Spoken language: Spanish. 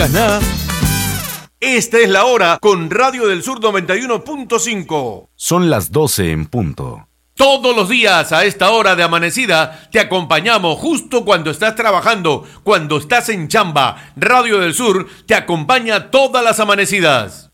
Esta es la hora con Radio del Sur 91.5. Son las 12 en punto. Todos los días a esta hora de amanecida te acompañamos justo cuando estás trabajando, cuando estás en chamba. Radio del Sur te acompaña todas las amanecidas.